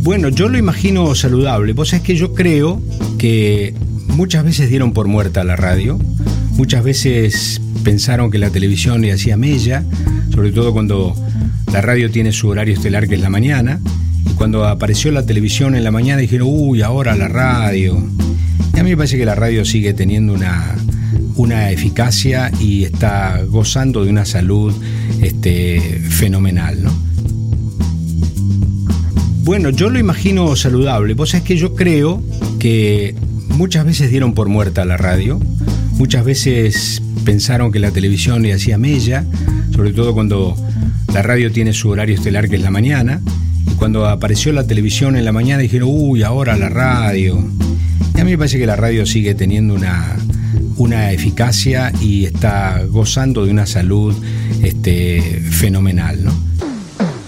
Bueno, yo lo imagino saludable. Vos sabés que yo creo que muchas veces dieron por muerta la radio, muchas veces pensaron que la televisión le hacía mella, sobre todo cuando la radio tiene su horario estelar, que es la mañana, y cuando apareció la televisión en la mañana dijeron, uy, ahora la radio. Y a mí me parece que la radio sigue teniendo una eficacia y está gozando de una salud fenomenal, ¿no? Bueno, yo lo imagino saludable. Vos sabés que yo creo que muchas veces dieron por muerta la radio, muchas veces pensaron que la televisión le hacía mella, sobre todo cuando la radio tiene su horario estelar, que es la mañana, y cuando apareció la televisión en la mañana dijeron, uy, ahora la radio. Y a mí me parece que la radio sigue teniendo una eficacia y está gozando de una salud fenomenal, ¿no?